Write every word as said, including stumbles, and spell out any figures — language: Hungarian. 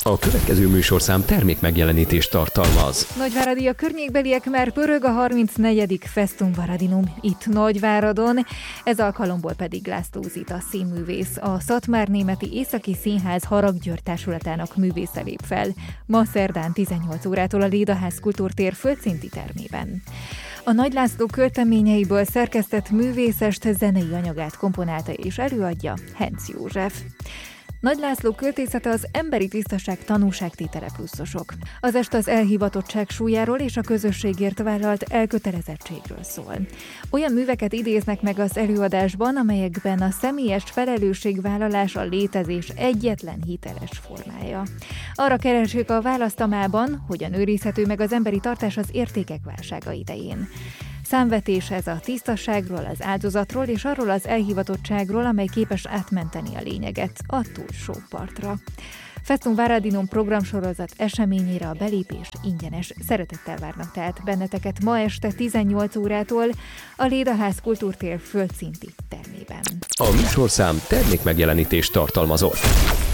A következő műsorszám termékmegjelenítést tartalmaz. Nagyváradi a környékbeliek, mert pörög a harmincnegyedik Festum Varadinum itt Nagyváradon. Ez alkalomból pedig László Zita színművész, a Szatmárnémeti Északi Színház Harag György társulatának művésze lép fel. Ma szerdán tizennyolc órától a Lédaház kultúrtér földszinti termében. A Nagy László költeményeiből szerkesztett művészest zenei anyagát komponálta és előadja Henc József. Nagy László költészete az emberi tisztaság tanúságtétele pluszosok. Az est az elhivatottság súlyáról és a közösségért vállalt elkötelezettségről szól. Olyan műveket idéznek meg az előadásban, amelyekben a személyes felelősségvállalás a létezés egyetlen hiteles formája. Arra keresik a választ a mában, hogyan őrizhető meg az emberi tartás az értékek válsága idején. Számvetés ez a tisztaságról, az áldozatról és arról az elhivatottságról, amely képes átmenteni a lényeget a túlsó partra. Festum Varadinum programsorozat eseményére a belépés ingyenes. Szeretettel várnak tehát benneteket ma este tizennyolc órától a Lédaház kultúrtér földszinti termében. A műsorszám termékmegjelenítést tartalmazott.